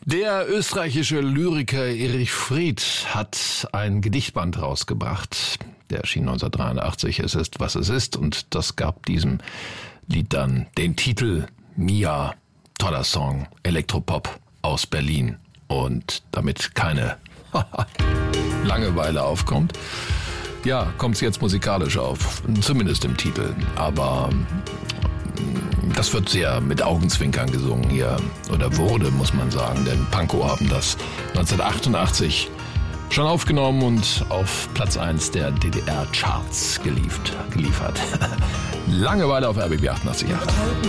Der österreichische Lyriker Erich Fried hat ein Gedichtband rausgebracht. Der erschien 1983, Es ist, was es ist. Und das gab diesem Lied dann den Titel Mia. Toller Song, Elektropop aus Berlin. Und damit keine Langeweile aufkommt, ja, kommt es jetzt musikalisch auf. Zumindest im Titel. Aber das wird sehr mit Augenzwinkern gesungen hier. Oder wurde, muss man sagen. Denn Pankow haben das 1988 schon aufgenommen und auf Platz 1 der DDR-Charts geliefert. Langeweile auf RBB 88.8.